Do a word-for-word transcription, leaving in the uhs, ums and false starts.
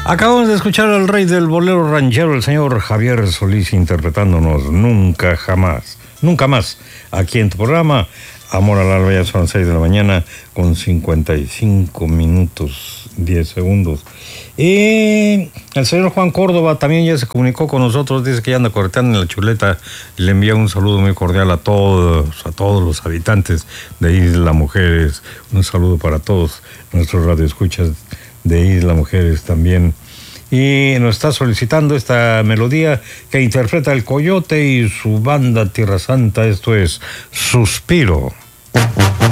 Acabamos de escuchar al rey del bolero ranchero, el señor Javier Solís, interpretándonos Nunca Jamás, Nunca Más, aquí en tu programa Amor al Alba. Ya son las seis de la mañana con cincuenta y cinco minutos, diez segundos. Y el señor Juan Córdoba también ya se comunicó con nosotros, dice que ya anda correteando en la chuleta y le envía un saludo muy cordial a todos, a todos los habitantes de Isla Mujeres. Un saludo para todos nuestros radioescuchas de Isla Mujeres también. Y nos está solicitando esta melodía que interpreta el Coyote y su banda Tierra Santa. Esto es Suspiro.